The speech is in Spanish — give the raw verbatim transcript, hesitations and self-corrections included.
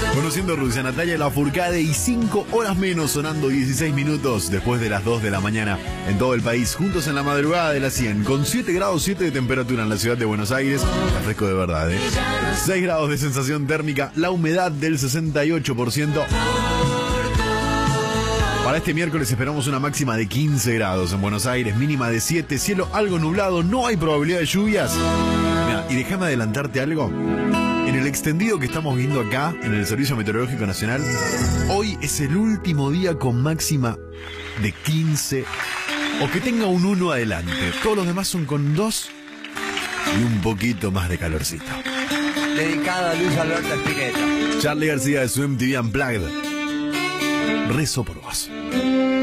Conociendo Rusia, Natalia Lafourcade y cinco horas menos sonando dieciséis minutos después de las dos de la mañana en todo el país, juntos en la madrugada de las cien, con siete grados siete de temperatura en la ciudad de Buenos Aires, está fresco de verdad, ¿eh? seis grados de sensación térmica, la humedad del sesenta y ocho por ciento. Para este miércoles esperamos una máxima de quince grados en Buenos Aires, mínima de siete, cielo algo nublado, no hay probabilidad de lluvias. Mira, y déjame adelantarte algo. En el extendido que estamos viendo acá, en el Servicio Meteorológico Nacional, hoy es el último día con máxima de quince, o que tenga un uno adelante. Todos los demás son con dos y un poquito más de calorcito. Dedicado a Luis Alberto Spinetta. Charly García de su M T V Unplugged. Rezo por vos.